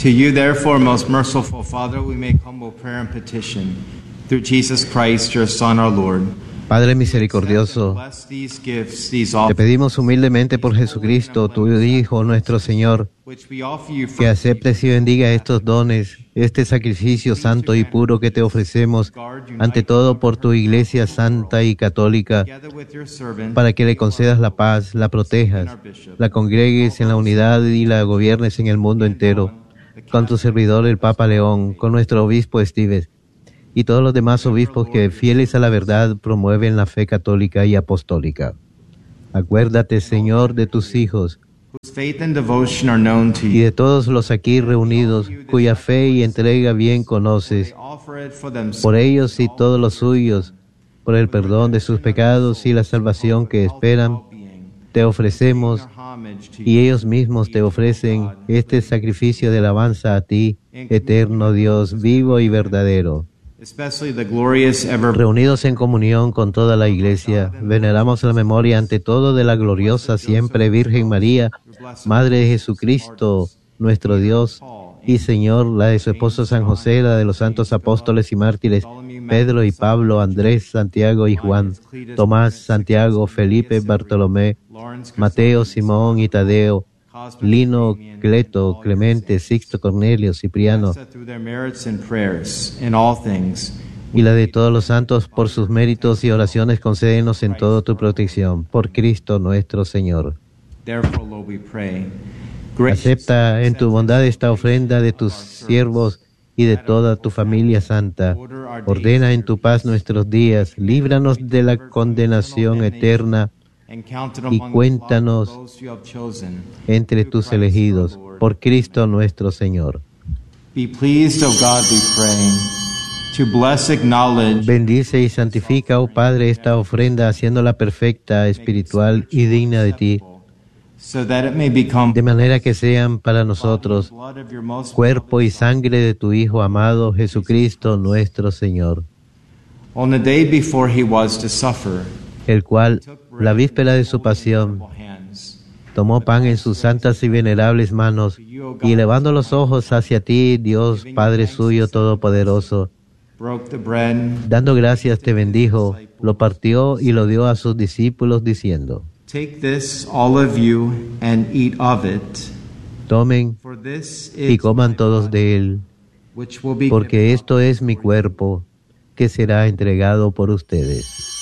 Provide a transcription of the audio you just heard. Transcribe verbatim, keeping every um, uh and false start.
To you, therefore, most merciful Father, we make humble prayer and petition through Jesus Christ, your Son, our Lord. Padre misericordioso, te pedimos humildemente por Jesucristo, tu Hijo, nuestro Señor, que aceptes y bendiga estos dones, este sacrificio santo y puro que te ofrecemos, ante todo por tu Iglesia santa y católica, para que le concedas la paz, la protejas, la congregues en la unidad y la gobiernes en el mundo entero, con tu servidor el Papa León, con nuestro obispo Estives, y todos los demás obispos que, fieles a la verdad, promueven la fe católica y apostólica. Acuérdate, Señor, de tus hijos y de todos los aquí reunidos, cuya fe y entrega bien conoces, por ellos y todos los suyos, por el perdón de sus pecados y la salvación que esperan, te ofrecemos, y ellos mismos te ofrecen este sacrificio de alabanza a ti, eterno Dios, vivo y verdadero. Reunidos en comunión con toda la Iglesia, veneramos la memoria ante todo de la gloriosa siempre Virgen María, Madre de Jesucristo, nuestro Dios y Señor, la de su esposo San José, la de los santos apóstoles y mártires, Pedro y Pablo, Andrés, Santiago y Juan, Tomás, Santiago, Felipe, Bartolomé, Mateo, Simón y Tadeo, Lino, Cleto, Clemente, Sixto, Cornelio, Cipriano, y la de todos los santos, por sus méritos y oraciones, concédenos en todo tu protección, por Cristo nuestro Señor. Acepta en tu bondad esta ofrenda de tus siervos y de toda tu familia santa. Ordena en tu paz nuestros días, líbranos de la condenación eterna, y cuéntanos entre tus elegidos, por Cristo nuestro Señor. Bendice y santifica, oh Padre, esta ofrenda, haciéndola perfecta, espiritual y digna de ti, de manera que sean para nosotros cuerpo y sangre de tu Hijo amado, Jesucristo nuestro Señor, el cual, la víspera de su pasión, tomó pan en sus santas y venerables manos, y elevando los ojos hacia ti, Dios Padre suyo todopoderoso, dando gracias te bendijo, lo partió y lo dio a sus discípulos, diciendo: Take this, all of you, and eat of it. Tomen y coman todos de él, porque esto es mi cuerpo, que será entregado por ustedes.